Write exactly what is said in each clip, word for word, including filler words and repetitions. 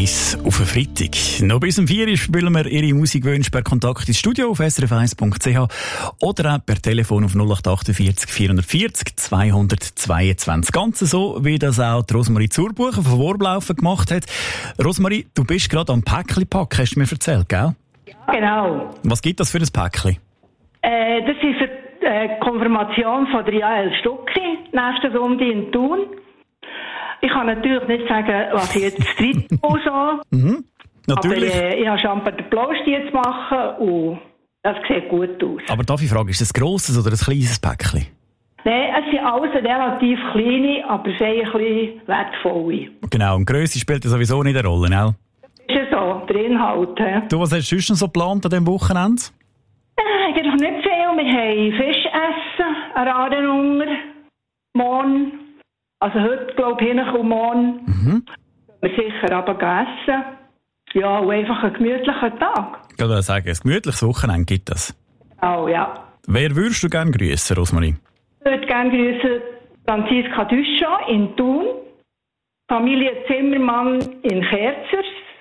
eins auf einen Freitag. Noch bis um vier Uhr spielen wir Ihre Musikwünsche per Kontakt ins Studio auf s r f eins punkt c h oder auch per Telefon auf null acht vier acht vier vier vier zwei zwei zwei. Ganz so, wie das auch die Rosmarie Zurbucher von Worblaufen gemacht hat. Rosmarie, du bist gerade am Päckchen packen, hast du mir erzählt, gell? Ja, genau. Was gibt das für ein Päckchen? Äh, das ist die äh, Konfirmation von der Jael Stucki, nächste Sonntag in Thun. Ich kann natürlich nicht sagen, was ich jetzt dritte so. Mhm, natürlich. Aber äh, ich habe schon den Blaustier zu machen und das sieht gut aus. Aber darf ich fragen, ist das ein grosses oder ein kleines Päckchen? Nein, es sind alles relativ kleine, aber sehr ein bisschen wertvolle. Genau, und Grösse spielt ja sowieso nicht eine Rolle, ne? Das ist ja so, der Inhalt. He? Du, was hast du sonst noch so geplant an diesem Wochenende? Äh, eigentlich nicht viel. Wir haben Fisch essen, einen Radenunger, morgen. Also heute, glaube ich, hin und morgen. Mhm. Wir sicher aber essen. Ja, und einfach einen gemütlichen Tag. Ich würde sagen, ein gemütliches Wochenende gibt es. Oh, ja. Wer würdest du gerne grüßen, Rosmarie? Ich würde gerne grüßen Franziska Duchamp in Thun, Familie Zimmermann in Kerzers,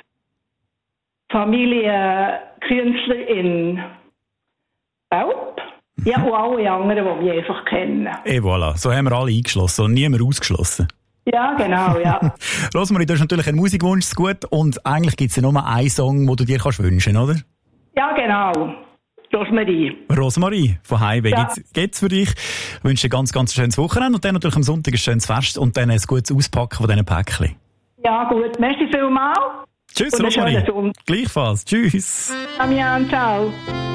Familie Künstler in Belp. Ja, und alle anderen, die wir einfach kennen. Et voilà, so haben wir alle eingeschlossen und niemand ausgeschlossen. Ja, genau, ja. Rosmarie, du hast natürlich einen Musikwunsch zu gut und eigentlich gibt es ja nur einen Song, den du dir kannst wünschen, oder? Ja, genau. Rosmarie. Rosmarie von Highway Ja. gibt's, gibt's für dich. Ich wünsche dir ein ganz, ganz schönes Wochenende und dann natürlich am Sonntag ein schönes Fest und dann ein gutes Auspacken von diesen Päckchen. Ja, gut. Merci vielmals. Tschüss, Und einen Rosmarie. schönen Sonntag. Gleichfalls. Tschüss. Damian, ciao.